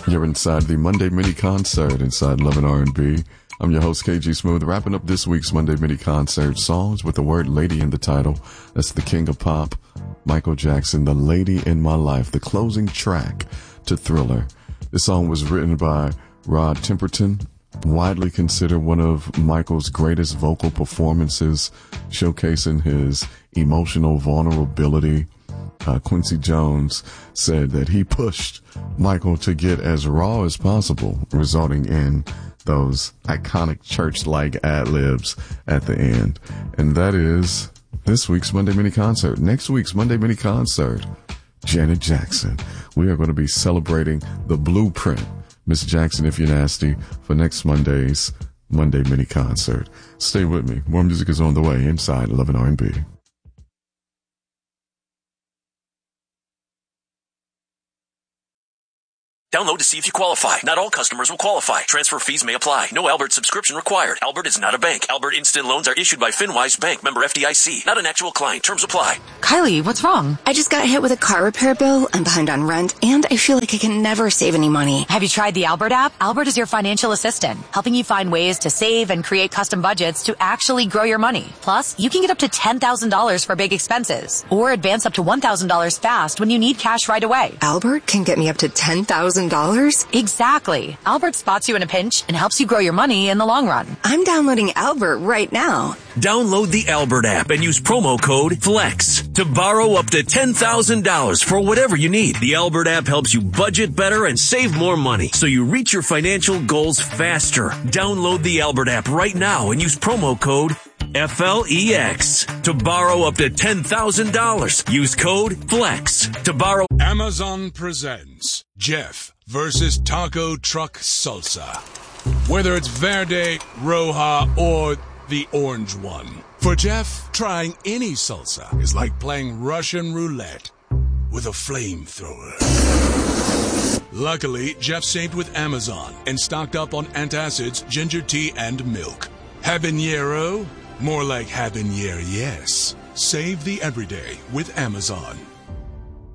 You're inside the Monday Mini Concert inside Love and R&B. I'm your host, KG Smooth, wrapping up this week's Monday Mini Concert songs with the word lady in the title. That's the king of pop, Michael Jackson, The Lady in My Life, the closing track to Thriller. This song was written by Rod Temperton, widely considered one of Michael's greatest vocal performances, showcasing his emotional vulnerability. Quincy Jones said that he pushed Michael to get as raw as possible, resulting in those iconic church-like ad-libs at the end. And that is this week's Monday Mini Concert. Next week's Monday Mini Concert, Janet Jackson. We are going to be celebrating the blueprint, Miss Jackson If You're Nasty, for next Monday's Monday Mini Concert. Stay with me. More music is on the way inside Love and R&B. Download to see if you qualify. Not all customers will qualify. Transfer fees may apply. No Albert subscription required. Albert is not a bank. Albert Instant Loans are issued by FinWise Bank, member FDIC. Not an actual client. Terms apply. Kylie, what's wrong? I just got hit with a car repair bill. I'm behind on rent, and I feel like I can never save any money. Have you tried the Albert app? Albert is your financial assistant, helping you find ways to save and create custom budgets to actually grow your money. Plus, you can get up to $10,000 for big expenses, or advance up to $1,000 fast when you need cash right away. Albert can get me up to $10,000? Exactly. Albert spots you in a pinch and helps you grow your money in the long run. I'm downloading Albert right now. Download the Albert app and use promo code FLEX to borrow up to $10,000 for whatever you need. The Albert app helps you budget better and save more money so you reach your financial goals faster. Download the Albert app right now and use promo code FLEX to borrow up to $10,000. Use code FLEX to borrow. Amazon presents Jeff versus Taco Truck Salsa. Whether it's Verde, Roja, or the orange one. For Jeff, trying any salsa is like playing Russian roulette with a flamethrower. Luckily, Jeff saved with Amazon and stocked up on antacids, ginger tea, and milk. Habanero? More like habanero, yes. Save the everyday with Amazon.